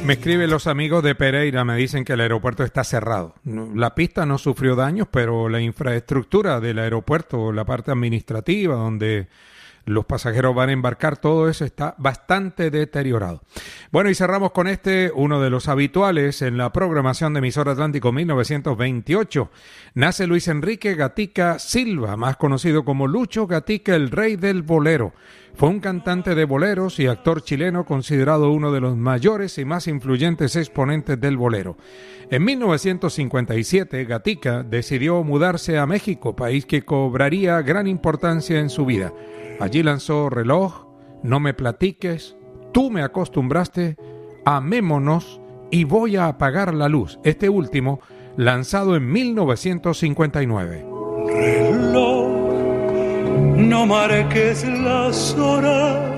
Me escriben los amigos de Pereira, me dicen que el aeropuerto está cerrado. La pista no sufrió daños, pero la infraestructura del aeropuerto, la parte administrativa donde los pasajeros van a embarcar, todo eso está bastante deteriorado. Bueno, y cerramos con uno de los habituales en la programación de Emisora Atlántico 1928. Nace Luis Enrique Gatica Silva, más conocido como Lucho Gatica, el rey del bolero. Fue un cantante de boleros y actor chileno considerado uno de los mayores y más influyentes exponentes del bolero. En 1957, Gatica decidió mudarse a México, país que cobraría gran importancia en su vida. Allí lanzó Reloj, No me platiques, Tú me acostumbraste, Amémonos y Voy a apagar la luz. Este último lanzado en 1959. Reloj, no marques las horas,